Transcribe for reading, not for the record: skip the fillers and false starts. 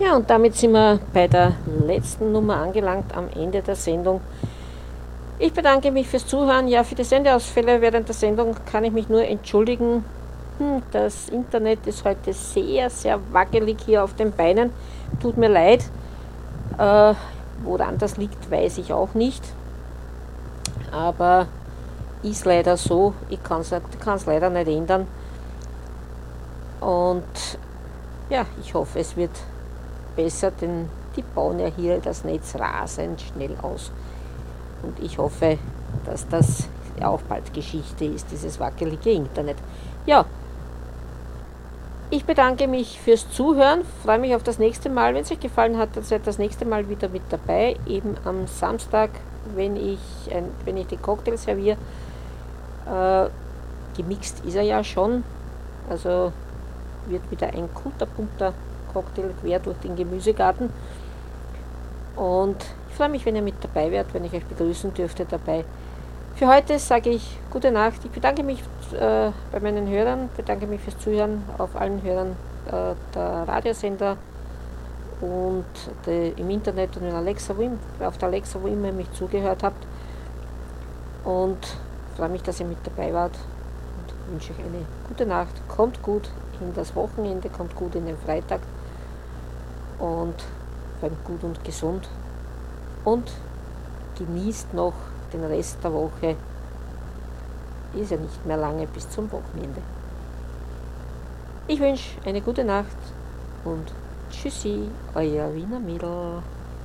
Ja, und damit sind wir bei der letzten Nummer angelangt, am Ende der Sendung. Ich bedanke mich fürs Zuhören. Ja, für die Sendeausfälle während der Sendung kann ich mich nur entschuldigen. Das Internet ist heute sehr, sehr wackelig hier auf den Beinen. Tut mir leid. Woran das liegt, weiß ich auch nicht. Aber ist leider so. Ich kann es leider nicht ändern. Und ja, ich hoffe, es wird besser, denn die bauen ja hier das Netz rasend schnell aus. Und ich hoffe, dass das auch bald Geschichte ist, dieses wackelige Internet. Ja, ich bedanke mich fürs Zuhören, freue mich auf das nächste Mal. Wenn es euch gefallen hat, dann seid das nächste Mal wieder mit dabei, eben am Samstag, wenn ich den Cocktail serviere. Gemixt ist er ja schon, also wird wieder ein kunterbunter Cocktail quer durch den Gemüsegarten. Und ich freue mich, wenn ihr mit dabei werdet, wenn ich euch begrüßen dürfte dabei. Für heute sage ich gute Nacht. Ich bedanke mich bei meinen Hörern, bedanke mich fürs Zuhören auf allen Hörern der Radiosender und im Internet und in Alexa, auf der Alexa, wo immer ihr mich zugehört habt. Und freue mich, dass ihr mit dabei wart und wünsche euch eine gute Nacht. Kommt gut in das Wochenende, kommt gut in den Freitag und bleibt gut und gesund und genießt noch den Rest der Woche. Ist ja nicht mehr lange bis zum Wochenende. Ich wünsche eine gute Nacht und tschüssi, euer Wiener Mädel.